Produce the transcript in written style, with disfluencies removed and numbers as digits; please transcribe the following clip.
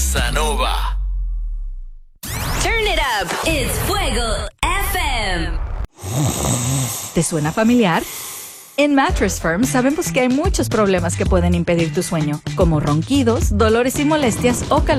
Bossa Nova. Turn it up. It's Fuego FM. ¿Te suena familiar? En Mattress Firm sabemos que hay muchos problemas que pueden impedir tu sueño, como ronquidos, dolores y molestias o calor.